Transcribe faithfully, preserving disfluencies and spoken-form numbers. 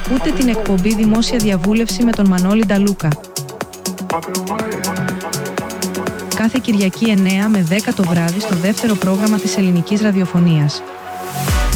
Ακούτε την εκπομπή Δημόσια Διαβούλευση με τον Μανώλη Νταλούκα. Κάθε Κυριακή εννέα με δέκα το βράδυ στο δεύτερο πρόγραμμα της ελληνικής ραδιοφωνίας.